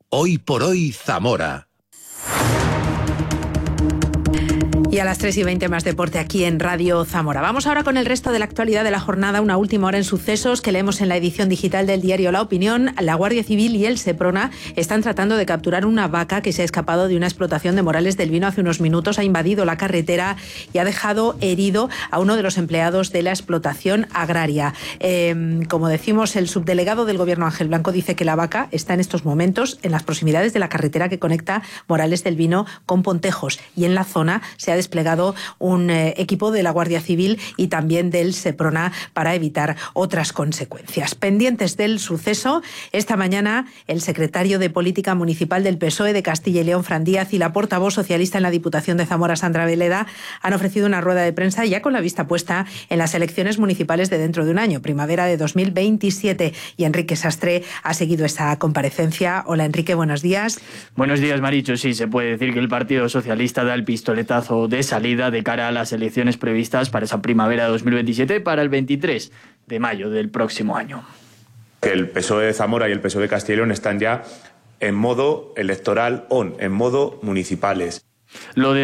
Hoy por hoy Zamora. Y a las 3:20 más deporte aquí en Radio Zamora. Vamos ahora con el resto de la actualidad de la jornada, una última hora en sucesos que leemos en la edición digital del diario La Opinión. La Guardia Civil y el Seprona están tratando de capturar una vaca que se ha escapado de una explotación de Morales del Vino hace unos minutos, ha invadido la carretera y ha dejado herido a uno de los empleados de la explotación agraria. Como decimos, el subdelegado del Gobierno, Ángel Blanco, dice que la vaca está en estos momentos en las proximidades de la carretera que conecta Morales del Vino con Pontejos, y en la zona se ha desplegado un equipo de la Guardia Civil y también del Seprona para evitar otras consecuencias. Pendientes del suceso, esta mañana el secretario de Política Municipal del PSOE de Castilla y León, Fran Díaz, y la portavoz socialista en la Diputación de Zamora, Sandra Veleda, han ofrecido una rueda de prensa ya con la vista puesta en las elecciones municipales de dentro de un año, primavera de 2027. Y Enrique Sastre ha seguido esa comparecencia. Hola Enrique, buenos días. Buenos días, Marichu. Sí, se puede decir que el Partido Socialista da el pistoletazo de salida de cara a las elecciones previstas para esa primavera de 2027, para el 23 de mayo del próximo año. El PSOE de Zamora y el PSOE de Castilla y León están ya en modo electoral en modo municipales. Lo de